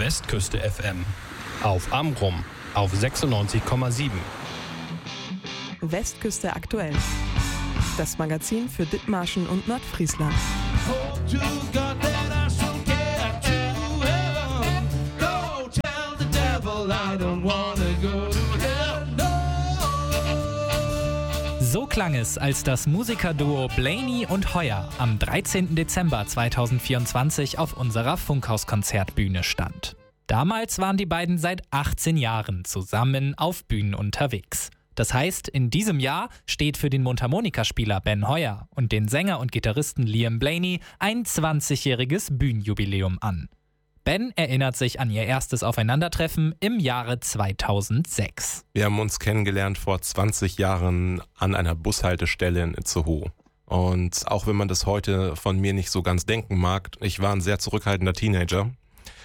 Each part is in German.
Westküste FM. Auf Amrum auf 96,7. Westküste aktuell. Das Magazin für Dithmarschen und Nordfriesland. So klang es, als das Musikerduo Blaney und Hoyer am 13. Dezember 2024 auf unserer Funkhaus-Konzertbühne stand. Damals waren die beiden seit 18 Jahren zusammen auf Bühnen unterwegs. Das heißt, in diesem Jahr steht für den Mundharmonikaspieler Ben Hoyer und den Sänger und Gitarristen Liam Blaney ein 20-jähriges Bühnenjubiläum an. Ben erinnert sich an ihr erstes Aufeinandertreffen im Jahre 2006. Wir haben uns kennengelernt vor 20 Jahren an einer Bushaltestelle in Itzehoe. Und auch wenn man das heute von mir nicht so ganz denken mag, ich war ein sehr zurückhaltender Teenager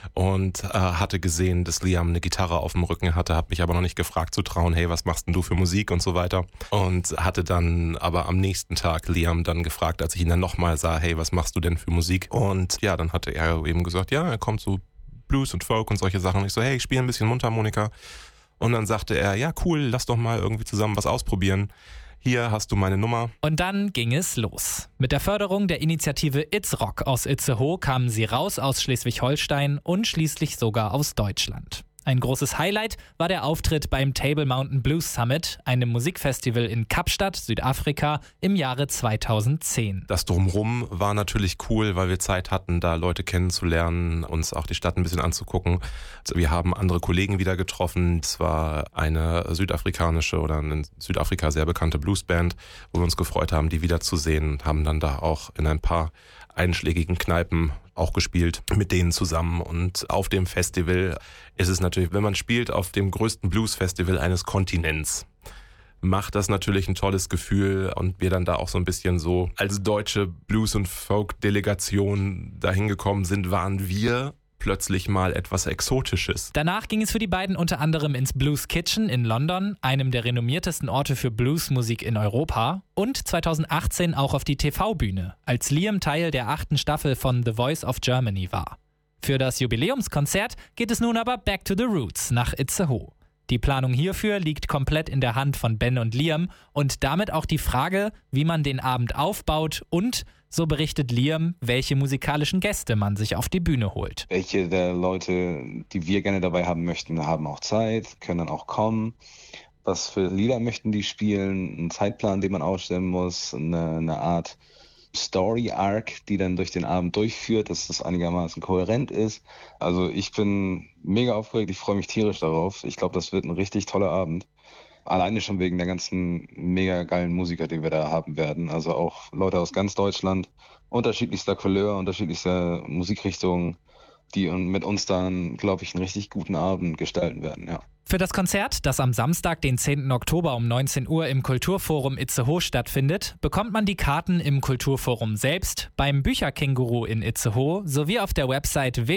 und hatte gesehen, dass Liam eine Gitarre auf dem Rücken hatte, habe mich aber noch nicht gefragt zu trauen, hey, was machst denn du für Musik und so weiter. Und hatte dann aber am nächsten Tag Liam dann gefragt, als ich ihn dann nochmal sah, hey, was machst du denn für Musik? Und ja, dann hatte er eben gesagt, ja, er kommt so Blues und Folk und solche Sachen. Und ich so, hey, ich spiele ein bisschen Mundharmonika. Und dann sagte er, ja, cool, lass doch mal irgendwie zusammen was ausprobieren. Hier hast du meine Nummer. Und dann ging es los. Mit der Förderung der Initiative It's Rock aus Itzehoe kamen sie raus aus Schleswig-Holstein und schließlich sogar aus Deutschland. Ein großes Highlight war der Auftritt beim Table Mountain Blues Summit, einem Musikfestival in Kapstadt, Südafrika, im Jahre 2010. Das Drumherum war natürlich cool, weil wir Zeit hatten, da Leute kennenzulernen, uns auch die Stadt ein bisschen anzugucken. Also wir haben andere Kollegen wieder getroffen. Es war eine südafrikanische oder eine in Südafrika sehr bekannte Bluesband, wo wir uns gefreut haben, die wiederzusehen. Haben dann da auch in ein paar einschlägigen Kneipen auch gespielt mit denen zusammen. Und auf dem Festival ist es natürlich, wenn man spielt auf dem größten Blues-Festival eines Kontinents, macht das natürlich ein tolles Gefühl und wir dann da auch so ein bisschen so als deutsche Blues- und Folk-Delegation dahin gekommen sind, waren wir plötzlich mal etwas Exotisches. Danach ging es für die beiden unter anderem ins Blues Kitchen in London, einem der renommiertesten Orte für Bluesmusik in Europa, und 2018 auch auf die TV-Bühne, als Liam Teil der 8. Staffel von The Voice of Germany war. Für das Jubiläumskonzert geht es nun aber back to the roots nach Itzehoe. Die Planung hierfür liegt komplett in der Hand von Ben und Liam und damit auch die Frage, wie man den Abend aufbaut und, so berichtet Liam, welche musikalischen Gäste man sich auf die Bühne holt. Welche der Leute, die wir gerne dabei haben möchten, haben auch Zeit, können dann auch kommen. Was für Lieder möchten die spielen? Ein Zeitplan, den man aufstellen muss, eine Art Story-Arc, die dann durch den Abend durchführt, dass das einigermaßen kohärent ist. Also ich bin mega aufgeregt, ich freue mich tierisch darauf. Ich glaube, das wird ein richtig toller Abend. Alleine schon wegen der ganzen mega geilen Musiker, die wir da haben werden. Also auch Leute aus ganz Deutschland, unterschiedlichster Couleur, unterschiedlichster Musikrichtungen, die mit uns dann, glaube ich, einen richtig guten Abend gestalten werden, ja. Für das Konzert, das am Samstag, den 10. Oktober um 19 Uhr im Kulturforum Itzehoe stattfindet, bekommt man die Karten im Kulturforum selbst, beim Bücherkänguru in Itzehoe sowie auf der Website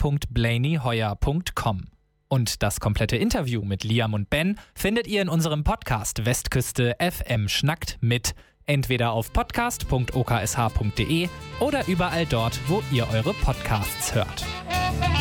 www.blaneyhoyer.com. Und das komplette Interview mit Liam und Ben findet ihr in unserem Podcast Westküste FM Schnackt mit, entweder auf podcast.oksh.de oder überall dort, wo ihr eure Podcasts hört.